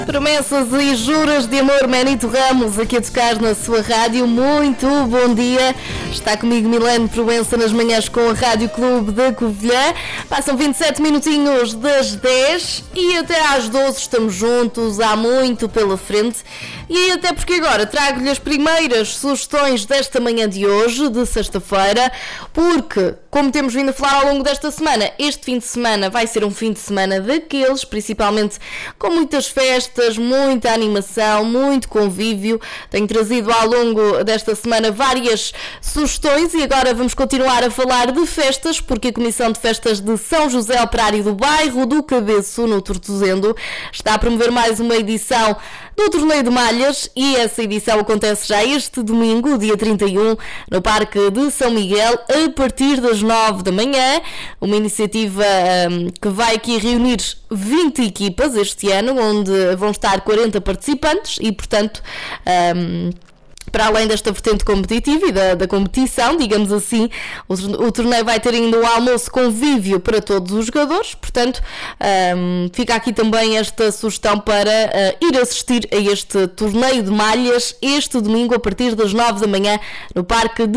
Promessas e juras de amor, Manito Ramos, aqui a tocar na sua rádio. Muito bom dia. Está comigo Milene Proença nas manhãs com a Rádio Clube da Covilhã. Passam 27 minutinhos das 10 e até às 12 estamos juntos, há muito pela frente. E até porque agora trago-lhe as primeiras sugestões desta manhã de hoje, de sexta-feira, porque, como temos vindo a falar ao longo desta semana, este fim de semana vai ser um fim de semana daqueles, principalmente com muitas festas, muita animação, muito convívio. Tenho trazido ao longo desta semana várias sugestões e agora vamos continuar a falar de festas, porque a Comissão de Festas de São José Operário do Bairro do Cabeço, no Tortozendo, está a promover mais uma edição do Torneio de Malhas e essa edição acontece já este domingo, dia 31, no Parque de São Miguel, a partir das 9 da manhã. Uma iniciativa que vai aqui reunir 20 equipas este ano, onde vão estar 40 participantes e, portanto, para além desta vertente competitiva e da competição, digamos assim, o torneio vai ter ainda um almoço convívio para todos os jogadores, portanto, fica aqui também esta sugestão para ir assistir a este torneio de malhas este domingo a partir das 9 da manhã no Parque de